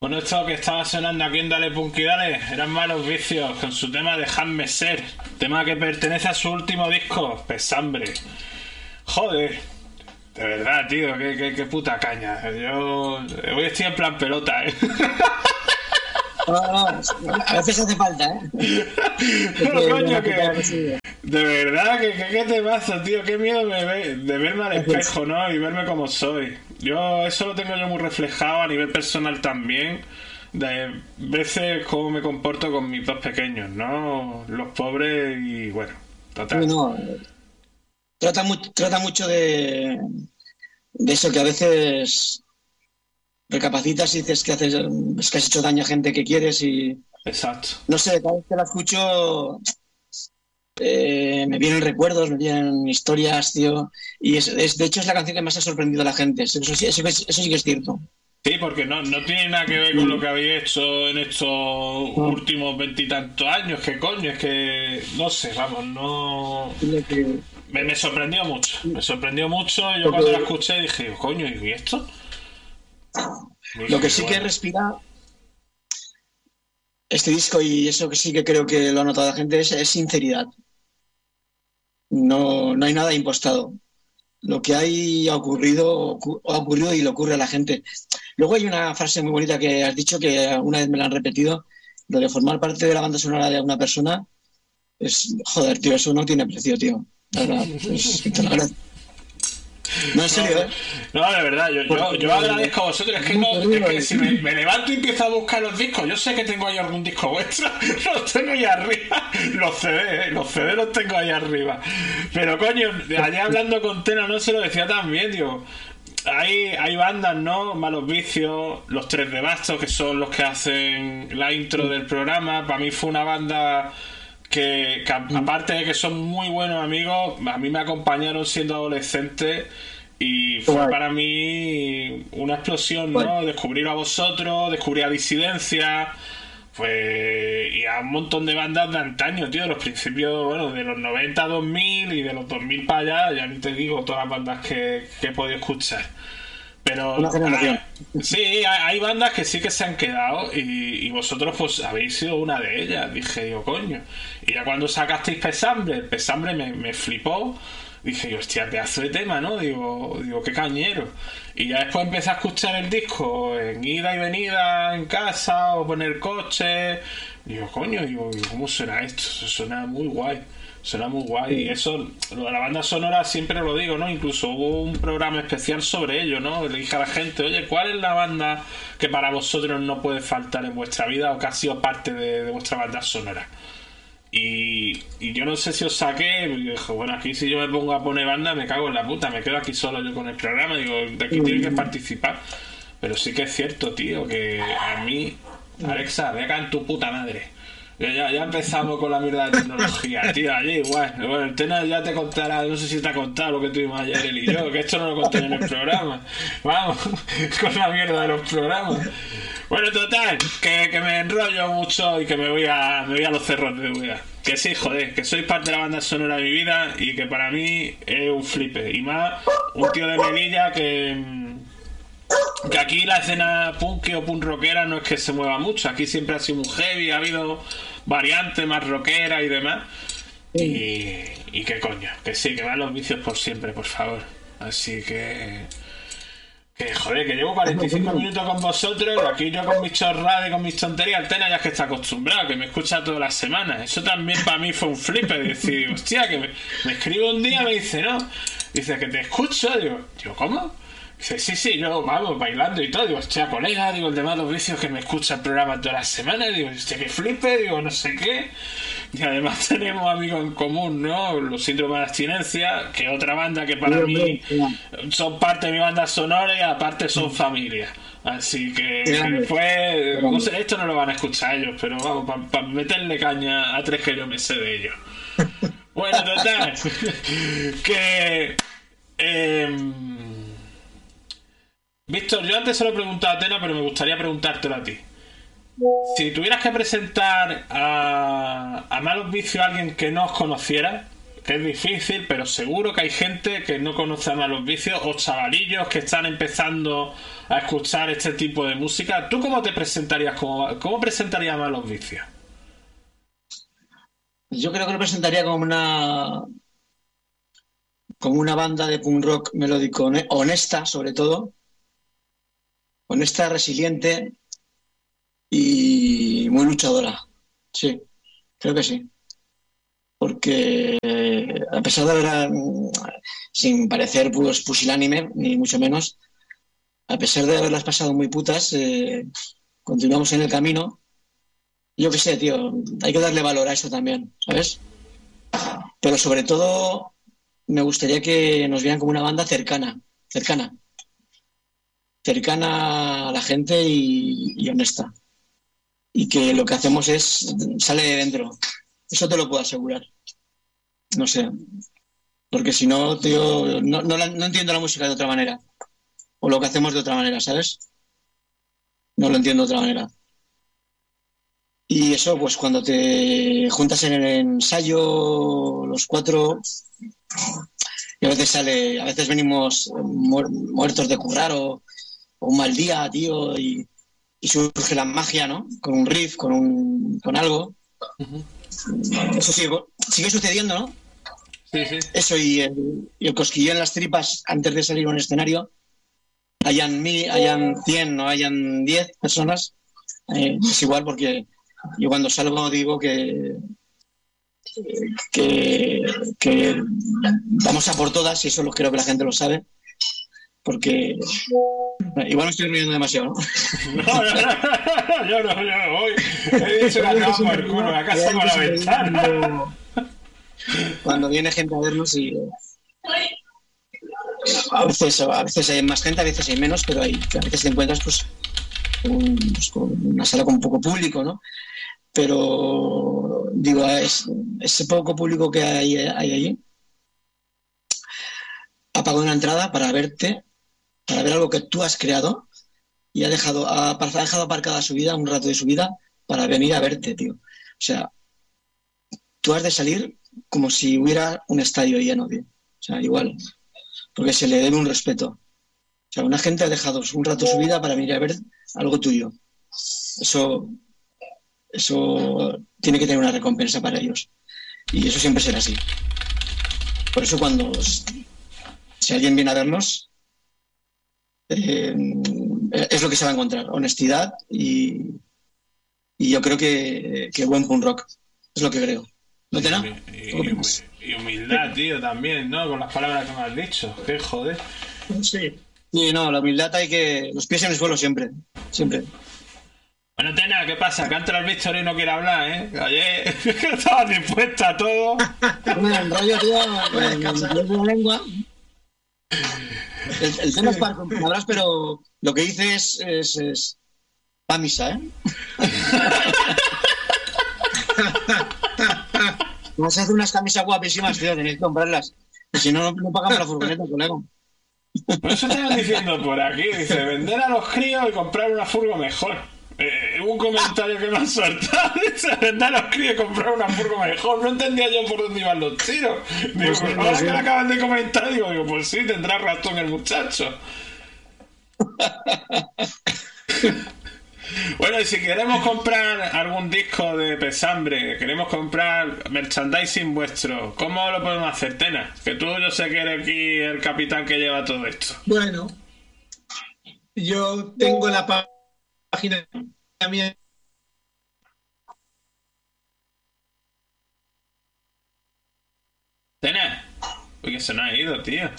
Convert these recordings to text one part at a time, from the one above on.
Bueno, esto que estaba sonando aquí en Dale Punky Dale eran Malos Vicios con su tema Dejadme Ser, tema que pertenece a su último disco, Pesambre. Joder, de verdad, tío, qué puta caña. Yo hoy estoy en plan pelota, No, a veces hace falta, Pero coño, que de verdad, ¿qué te pasa, tío? Qué miedo de verme al espejo, ¿no? Y verme como soy. Eso lo tengo yo muy reflejado a nivel personal también. De veces cómo me comporto con mis dos pequeños, ¿no? Los pobres y bueno, total. No, trata mucho de eso, que a veces recapacitas y dices que es que has hecho daño a gente que quieres y Exacto. no sé, cada vez que la escucho me vienen recuerdos, me vienen historias, tío, y de hecho es la canción que más ha sorprendido a la gente, eso sí que es cierto. Sí, porque no tiene nada que ver con lo que habéis hecho en estos últimos veintitantos años. ¿Qué coño? Es que no sé, vamos, no. Me sorprendió mucho. Me sorprendió mucho. Yo cuando la escuché dije, coño, ¿y esto? Lo que sí que respira este disco, y eso que sí que creo que lo ha notado la gente, es sinceridad. No hay nada impostado. Lo que ha ocurrido y le ocurre a la gente. Luego hay una frase muy bonita que has dicho, que alguna vez me la han repetido, lo de formar parte de la banda sonora de una persona. Joder, tío, eso no tiene precio, tío. La verdad, te lo agradezco. No, en serio, No, de verdad, yo agradezco a vosotros. Es que si me levanto y empiezo a buscar los discos, yo sé que tengo ahí algún disco vuestro, los tengo ahí arriba, los CD los tengo ahí arriba. Pero coño, allá hablando con Tena, no se lo decía también, digo. Hay bandas, ¿no? Malos Vicios, Los Tres de Bastos, que son los que hacen la intro del programa. Para mí fue una banda que aparte de que son muy buenos amigos, a mí me acompañaron siendo adolescente y fue para mí una explosión, ¿no? Descubrir a vosotros, descubrir a Disidencia, pues, y a un montón de bandas de antaño, tío, de los principios, bueno, de los 90 a 2000 y de los 2000 para allá, ya ni te digo todas las bandas que he podido escuchar. Pero sí, hay bandas que sí que se han quedado y vosotros pues habéis sido una de ellas. Digo, coño. Y ya cuando sacasteis Pesambre me flipó. Dije, hostia, pedazo de tema, ¿no? Digo, qué cañero. Y ya después empecé a escuchar el disco en ida y venida en casa o en el coche. Digo, coño, ¿cómo suena esto? Eso suena muy guay. Suena muy guay. Y eso, lo de la banda sonora siempre lo digo, ¿no? Incluso hubo un programa especial sobre ello, ¿no? Le dije a la gente, oye, ¿cuál es la banda que para vosotros no puede faltar en vuestra vida o que ha sido parte de vuestra banda sonora? Y yo no sé si os saqué, y dije, bueno, aquí si yo me pongo a poner banda me cago en la puta, me quedo aquí solo yo con el programa, digo, de aquí tiene que participar. Pero sí que es cierto, tío, que a mí, Alexa, ve acá en tu puta madre. Ya empezamos con la mierda de tecnología, tío, allí igual. Bueno, el Tena ya te contará, no sé si te ha contado lo que tuvimos ayer él y yo, que esto no lo conté en el programa. Vamos, con la mierda de los programas. Bueno, total, que me enrollo mucho y que me voy a los cerros de Úbeda. Que sí, joder, que sois parte de la banda sonora de mi vida y que para mí es un flipe. Y más, un tío de Melilla que aquí la escena punk o punk rockera no es que se mueva mucho. Aquí siempre ha sido muy heavy, ha habido variantes más rockeras y demás. Y qué coño, que sí, que van los vicios por siempre, por favor. Así que joder, que llevo 45 minutos con vosotros y aquí yo con mis chorradas y con mis tonterías. El Tena ya es que está acostumbrado, que me escucha todas las semanas. Eso también para mí fue un flipe, decir, hostia, que me escribe un día y me dice, no, dice que te escucho. Digo, ¿cómo? Dice, sí, yo, vamos, bailando y todo. Digo, hostia, colega, digo, el de Malos Vicios que me escucha el programa todas las semanas. Digo, hostia, que flipe, digo, no sé qué. Y además tenemos amigos en común, ¿no? Los Síndromes de Abstinencia, que es otra banda que para mí son parte de mi banda sonora y aparte son familia. Así que después, no sé, esto no lo van a escuchar ellos, pero vamos, para meterle caña a tres que yo me sé de ellos. Bueno, total, que... Víctor, yo antes se lo he preguntado a Atena, pero me gustaría preguntártelo a ti. Si tuvieras que presentar a Malos Vicios a alguien que no os conociera, que es difícil, pero seguro que hay gente que no conoce a Malos Vicios o chavalillos que están empezando a escuchar este tipo de música. ¿Tú cómo te presentarías? ¿Cómo presentarías a Malos Vicios? Yo creo que lo presentaría como una banda de punk rock melódico honesta, sobre todo, honesta, resiliente y muy luchadora. Sí, creo que sí. Porque a pesar de haber, sin parecer pues, pusilánime, ni mucho menos, a pesar de haberlas pasado muy putas, continuamos en el camino. Yo qué sé, tío, hay que darle valor a eso también, ¿sabes? Pero sobre todo me gustaría que nos vieran como una banda cercana a la gente y honesta. Y que lo que hacemos sale de dentro. Eso te lo puedo asegurar. No sé. Porque si no, tío, no entiendo la música de otra manera. O lo que hacemos de otra manera, ¿sabes? No lo entiendo de otra manera. Y eso, pues cuando te juntas en el ensayo, los cuatro, y a veces venimos muertos de currar o un mal día, tío, y surge la magia, ¿no? Con un riff, con algo. Uh-huh. Eso sigue sucediendo, ¿no? Sí, sí. Eso y el cosquilleo en las tripas antes de salir a un escenario, hayan 100 o hayan 10 personas, es igual porque yo cuando salgo digo que vamos a por todas y eso creo que la gente lo sabe. Porque igual me estoy riendo demasiado, ¿no? Yo no, hoy he dicho que acabamos por culo, la casa por la ventana. Cuando viene gente a vernos y a veces hay más gente, a veces hay menos, pero a veces te encuentras pues con una sala con poco público, ¿no? Pero digo, ese poco público que hay allí ha pagado una entrada para verte, para ver algo que tú has creado y ha dejado aparcada su vida, un rato de su vida, para venir a verte, tío. O sea, tú has de salir como si hubiera un estadio lleno, tío. O sea, igual, porque se le debe un respeto. O sea, una gente ha dejado un rato su vida para venir a ver algo tuyo. Eso tiene que tener una recompensa para ellos. Y eso siempre será así. Por eso si alguien viene a vernos, es lo que se va a encontrar, honestidad y yo creo que buen punk rock, es lo que creo. ¿No te da? Y humildad, tío, también, ¿no? Con las palabras que me has dicho, qué joder. Sí, no, la humildad los pies en el suelo siempre. Bueno, Tena, ¿qué pasa? Que antes el Víctor y no quiere hablar, ¿eh? Oye, estabas dispuesta a todo. Bueno, el rollo, tío, la lengua. El tema es para con palabras, pero lo que dice es pa' misa, ¿eh? Vas a hacer unas camisas guapísimas, tío, tenéis que comprarlas. Si no pagamos la furgoneta, colega. Por eso estaban diciendo por aquí, dice, vender a los críos y comprar una furgo mejor. Un comentario que me han soltado, dice, vender a los críos y comprar una furgo mejor. No entendía yo por dónde iban los tiros. Digo, pues ahora que lo acaban de comentar, digo, pues sí, tendrá razón el muchacho. Bueno, y si queremos comprar algún disco de Pesambre, queremos comprar merchandising vuestro, ¿cómo lo podemos hacer, Tena? Que tú, yo sé que eres aquí el capitán que lleva todo esto. Bueno, yo tengo la página mía. Tena, uy, que se nos ha ido, tío.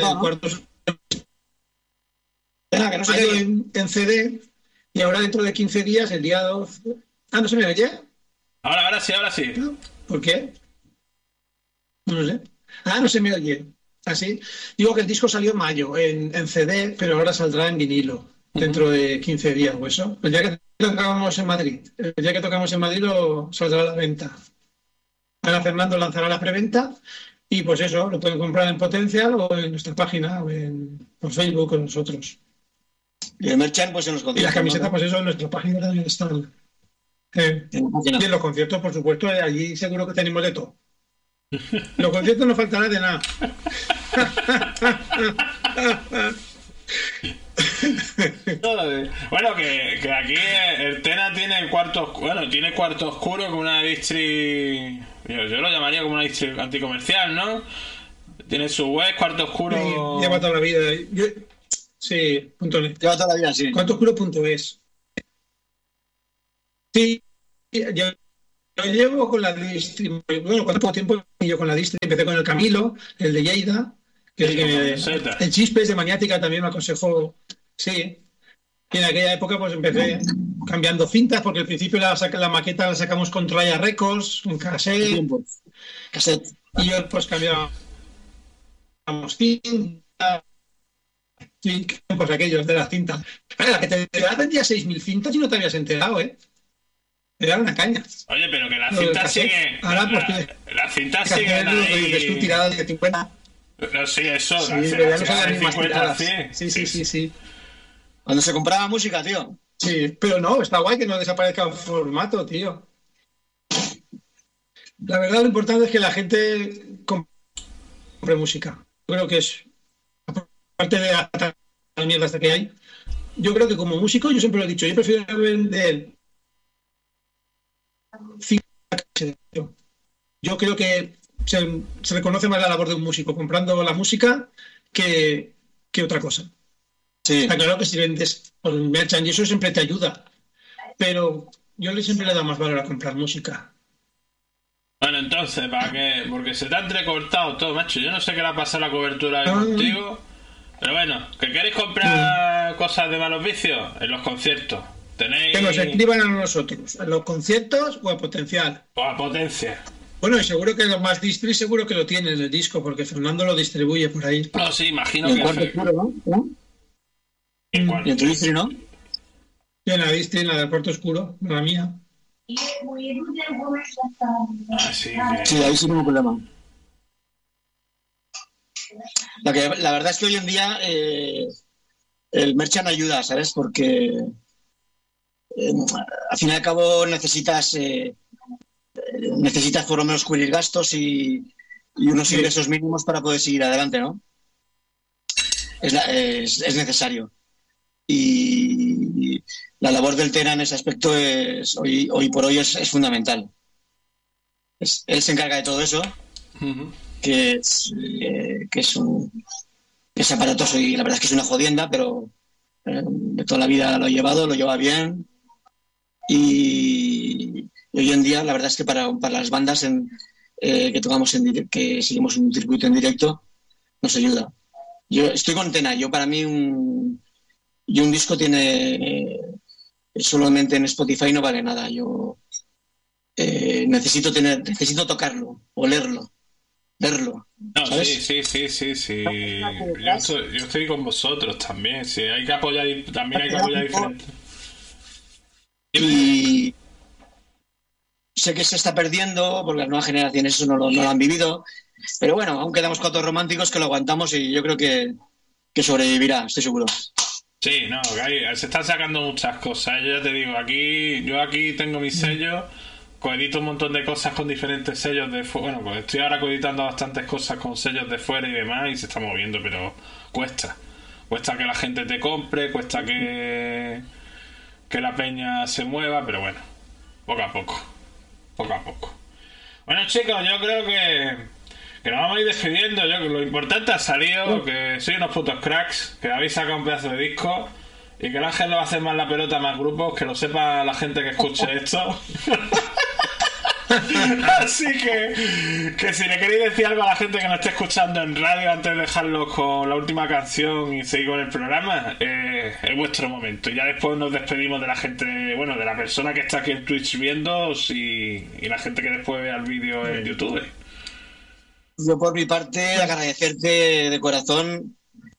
Tena, que no se te oye. En CD. Y ahora dentro de 15 días, el día 12... ¿no se me oye? Ahora sí. ¿No? ¿Por qué? No lo sé. No se me oye. ¿Así? Digo que el disco salió en mayo, en CD, pero ahora saldrá en vinilo, dentro de 15 días o eso. El día que tocamos en Madrid. Saldrá a la venta. Ana Fernando lanzará la preventa y pues eso, lo pueden comprar en Potencial o en nuestra página o por Facebook con nosotros. Y el merchan, pues en los conciertos. Y las camisetas, ¿no? Pues eso, en nuestra página también están. Y en los conciertos, por supuesto, allí seguro que tenemos de todo. Los conciertos no faltará de nada. Bueno, que aquí el Tena tiene el cuarto, bueno, tiene cuarto oscuro con una distri, yo lo llamaría como una distri anticomercial, ¿no? Tiene su web, cuarto oscuro. Lleva toda la vida. Sí, punto net. Lleva toda la vida, sí. Cuartooscuro.es. Sí, yo llevo con la distri. Bueno, cuando poco tiempo yo con la distri. Empecé con el Camilo, el de Lleida, que Sí, el Chispes de Maniática también me aconsejó. Sí. Y en aquella época pues empecé cambiando cintas, porque al principio la maqueta la sacamos con Raya Records, un cassette, Cassette. y yo pues cambiábamos cintas, pues aquellos de las cintas. La que te vendía 6.000 cintas y no te habías enterado, ¿eh? Era una caña. Oye, pero que las Lo del cintas cassette. siguen. Ahora pues Las cintas que siguen hacer lo que dices tú, ahí. tiradas de 50. No, sí, eso, Sí, las pero ya no tiradas son las de mismas 50 tiradas. 100. Sí. Cuando se compraba música, tío. Sí, pero no, está guay que no desaparezca el formato, tío. La verdad, lo importante es que la gente compre música. Yo creo que es, aparte de las mierdas que hay, yo creo que como músico, yo siempre lo he dicho, yo prefiero vender 5. Yo creo que se reconoce más la labor de un músico comprando la música que otra cosa. Sí. Está claro que si vendes por merchant y eso siempre te ayuda, pero yo siempre le he dado más valor a comprar música. Bueno, entonces, ¿para qué? Porque se te ha entrecortado todo, macho. Yo no sé qué le ha pasado a la cobertura ahí contigo. Pero bueno, ¿que queréis comprar cosas de malos vicios? En los conciertos. Tenéis. Que nos escriban a nosotros, en los conciertos o a Potencial. O a Potencia. Bueno, y seguro que los más distri seguro que lo tienen el disco, porque Fernando lo distribuye por ahí. No, sí, imagino Y el que. cuarto oscuro, ¿no? ¿En cuál? Y en tu distri, ¿no? Y en la distri, en la del cuarto oscuro, la mía. Ah, sí, Sí, ahí sí no hay problema. La verdad es que hoy en día el merchant ayuda, ¿sabes? Porque al fin y al cabo necesitas por lo menos cubrir gastos y unos ingresos mínimos para poder seguir adelante, ¿no? Es necesario. Y la labor del TENA en ese aspecto hoy por hoy es fundamental. Él se encarga de todo eso, que es aparatoso y la verdad es que es una jodienda, pero de toda la vida lo ha llevado, lo lleva bien. Y hoy en día la verdad es que para las bandas que tocamos que seguimos un circuito en directo nos ayuda. Yo estoy con Tena. Yo para mí un disco tiene solamente en Spotify no vale nada. Yo necesito tocarlo, olerlo, verlo. No, ¿sabes? sí. Yo estoy con vosotros también. Sí, hay que apoyar, también hay que apoyar diferente. Y sé que se está perdiendo porque las nuevas generaciones eso no lo han vivido. Pero bueno, aún quedamos 4 románticos que lo aguantamos y yo creo que sobrevivirá, estoy seguro. Sí, no, que se están sacando muchas cosas. Yo ya te digo, yo aquí tengo mis sellos, coedito un montón de cosas con diferentes sellos de fuera. Bueno, pues estoy ahora coeditando bastantes cosas con sellos de fuera y demás y se está moviendo, pero cuesta. Cuesta que la gente te compre, cuesta que la peña se mueva, pero bueno, poco a poco. Bueno, chicos, yo creo que nos vamos a ir despidiendo. Yo que lo importante ha salido, que soy unos putos cracks, que habéis sacado un pedazo de disco y que el Ángel no va a hacer más la pelota a más grupos, que lo sepa la gente que escuche esto. Así que si le queréis decir algo a la gente que nos esté escuchando en radio antes de dejarlo con la última canción y seguir con el programa, es vuestro momento. Y ya después nos despedimos de la gente, bueno, de la persona que está aquí en Twitch viendo y la gente que después vea el vídeo en YouTube. Yo por mi parte agradecerte de corazón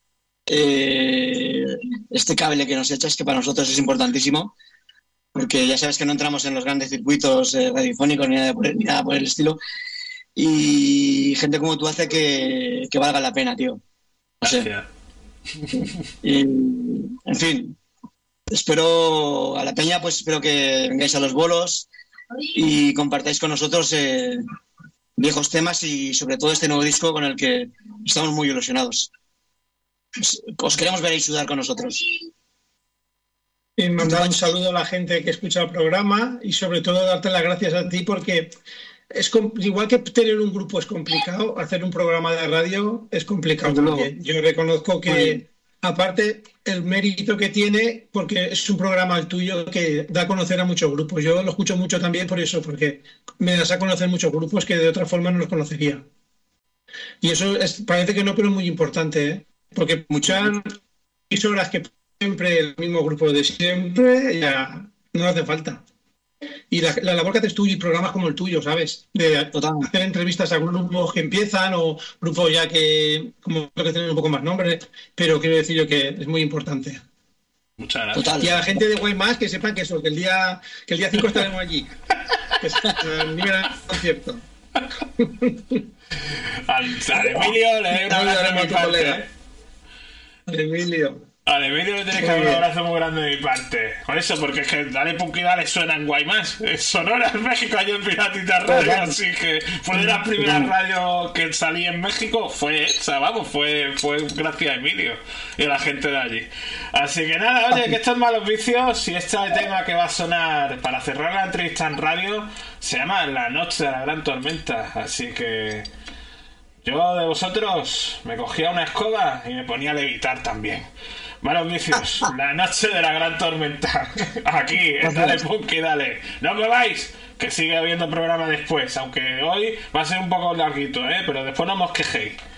este cable que nos echas, que para nosotros es importantísimo, porque ya sabes que no entramos en los grandes circuitos radiofónicos ni nada por el estilo, y gente como tú hace que valga la pena, tío. No sé. Gracias. Y, en fin, espero a la peña, pues espero que vengáis a los bolos y compartáis con nosotros viejos temas y sobre todo este nuevo disco con el que estamos muy ilusionados. Os queremos ver ahí sudar con nosotros. Y mandar un saludo a la gente que escucha el programa y sobre todo darte las gracias a ti porque igual que tener un grupo es complicado, hacer un programa de radio es complicado también. Yo reconozco que aparte el mérito que tiene, porque es un programa el tuyo que da a conocer a muchos grupos. Yo lo escucho mucho también por eso, porque me das a conocer muchos grupos que de otra forma no los conocería. Y eso parece que no, pero es muy importante, ¿eh? Porque muchas horas que siempre el mismo grupo de siempre ya no hace falta. Y la labor que haces tú y programas como el tuyo, ¿sabes? De hacer entrevistas a grupos que empiezan o grupos ya que como que tienen un poco más nombre, pero quiero decir yo que es muy importante. Muchas gracias. Total. Y a la gente de Guaymás que sepan que eso, que el día 5 estaremos allí. Que es el nivel concierto. Al Emilio le doy un abrazo de mi parte. Emilio. Al Emilio le tienes que dar un abrazo muy grande de mi parte. Con eso, porque es que Dale Punk y Dale suena en Guaymas. Es Sonora, en México, hay el Piratita Radio. Así que fue de las primeras radios que salí en México. Fue gracias a Emilio y a la gente de allí. Así que nada, oye, que estos malos vicios. Y este tema que va a sonar para cerrar la entrevista en radio se llama La Noche de la Gran Tormenta. Así que yo de vosotros me cogía una escoba y me ponía a levitar también. Malos vicios, La Noche de la Gran Tormenta. Aquí, en Dale Punk y Dale. No me vais, que sigue habiendo programa después. Aunque hoy va a ser un poco larguito, pero después no os quejéis.